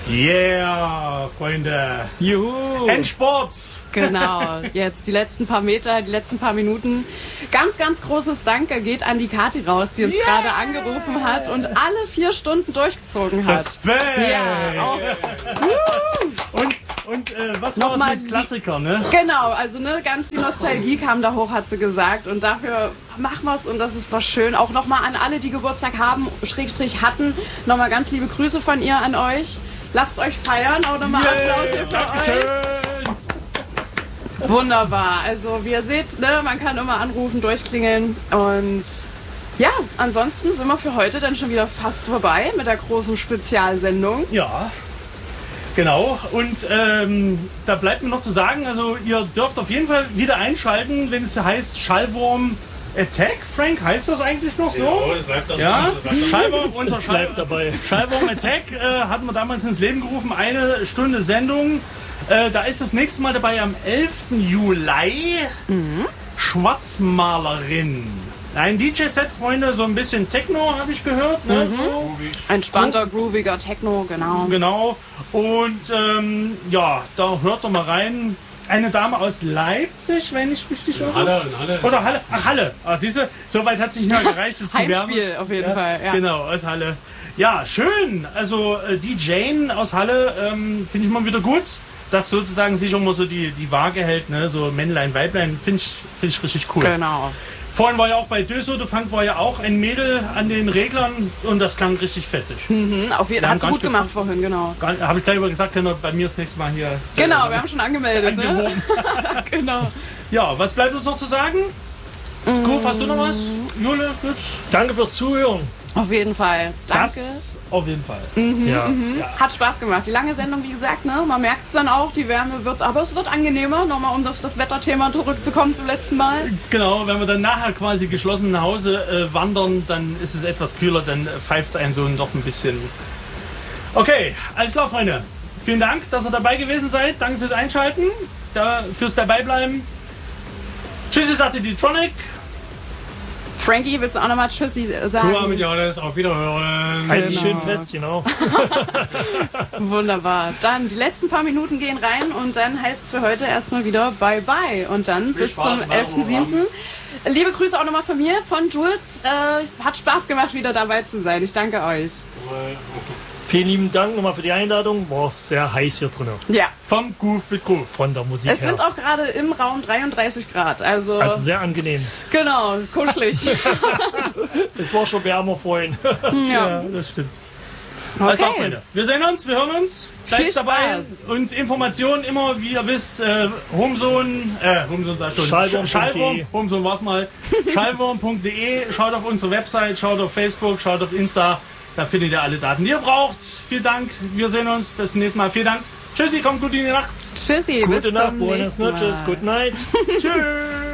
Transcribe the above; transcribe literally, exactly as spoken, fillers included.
Yeah, Freunde. Juhu. Endsport. Genau, jetzt die letzten paar Meter, die letzten paar Minuten. Ganz, ganz großes Danke geht an die Kathi raus, die uns yeah. gerade angerufen hat und alle vier Stunden durchgezogen hat. Respekt. Ja, auch. Und, und äh, was war das mit Klassiker, ne? Genau, also ne, ganz die Nostalgie kam da hoch, hat sie gesagt. Und dafür machen wir es und das ist doch schön. Auch nochmal an alle, die Geburtstag haben, Schrägstrich hatten, nochmal ganz liebe Grüße von ihr an euch. Lasst euch feiern, auch nochmal yeah, Applaus hier für Dankeschön. euch. Wunderbar, also wie ihr seht, ne, man kann immer anrufen, durchklingeln und ja, ansonsten sind wir für heute dann schon wieder fast vorbei mit der großen Spezialsendung. Ja, genau, und ähm, da bleibt mir noch zu sagen, also ihr dürft auf jeden Fall wieder einschalten, wenn es heißt Schallwurm Attack. Frank, heißt das eigentlich noch so? Ja, das bleibt das ja? Das bleibt Schallwurm, unser das bleibt dabei. Schallwurm Attack äh, hatten wir damals ins Leben gerufen, eine Stunde Sendung. Äh, da ist das nächste Mal dabei am elften Juli. Mhm. Schwarzmalerin. Ein D J-Set, Freunde, so ein bisschen Techno, habe ich gehört. Ne? Mhm. So. Entspannter, grooviger Techno, genau. Genau. Und ähm, ja, da hört doch mal rein. Eine Dame aus Leipzig, wenn ich richtig irre. Halle, in Halle. Oder Halle. Ach, Halle. Ah, siehst du, so weit hat es nicht mehr gereicht. Das Heimspiel auf jeden ja, Fall. Ja. Genau, aus Halle. Ja, schön. Also äh, die Jane aus Halle ähm, finde ich mal wieder gut. Das sozusagen sich immer so die, die Waage hält, ne? So Männlein, Weiblein, finde ich, find ich richtig cool. Genau. Vorhin war ja auch bei Döso de Funk war ja auch ein Mädel an den Reglern und das klang richtig fetzig. Mhm, auf jeden Fall. Hat sie gut gemacht vorhin, genau. Habe ich gleich über gesagt, können wir bei mir das nächste Mal hier... Genau, wir haben schon angemeldet, ne? Genau. Ja, was bleibt uns noch zu sagen? Mm. Kuf, hast du noch was? Jule, Lutsch? Danke fürs Zuhören. Auf jeden Fall. Danke. Das auf jeden Fall. Mhm, ja. Mhm. Ja. Hat Spaß gemacht. Die lange Sendung, wie gesagt, ne? Man merkt es dann auch, die Wärme wird, aber es wird angenehmer. Nochmal, um das, das Wetterthema zurückzukommen zum letzten Mal. Genau, wenn wir dann nachher quasi geschlossen nach Hause äh, wandern, dann ist es etwas kühler, dann pfeift es einen so noch ein bisschen. Okay, alles klar, Freunde. Vielen Dank, dass ihr dabei gewesen seid. Danke fürs Einschalten, da, fürs Dabeibleiben. Tschüssi, sagte die Tronic. Frankie, willst du auch nochmal Tschüssi sagen? Tour mit Johannes, auf Wiederhören. Genau. Halt dich schön fest, genau. Wunderbar. Dann die letzten paar Minuten gehen rein und dann heißt es für heute erstmal wieder Bye Bye. Und dann Viel bis Spaß zum elften siebten Liebe Grüße auch nochmal von mir, von Jules. Äh, hat Spaß gemacht, wieder dabei zu sein. Ich danke euch. Vielen lieben Dank nochmal für die Einladung. War sehr heiß hier drin. Ja. Vom Goof mit Goof. Von der Musik Es her. sind auch gerade im Raum dreiunddreißig Grad. Also, also sehr angenehm. Genau, kuschelig. Es war schon wärmer vorhin. Ja, ja das stimmt. Okay. Alles klar, Freunde. Wir sehen uns, wir hören uns. Bleibt Viel dabei. Spaß. Und Informationen immer, wie ihr wisst, äh, Homesohn, äh, Homesohn sag ich schon. Schallwurm. Schallwurm, Homesohn war's mal. Schallwurm punkt de, schaut auf unsere Website, schaut auf Facebook, schaut auf Insta. Da findet ihr alle Daten, die ihr braucht. Vielen Dank. Wir sehen uns. Bis zum nächsten Mal. Vielen Dank. Tschüssi, kommt gut in die Nacht. Tschüssi, Gute bis Nacht, zum buenas nächsten Mal. noches, good night. Tschüss.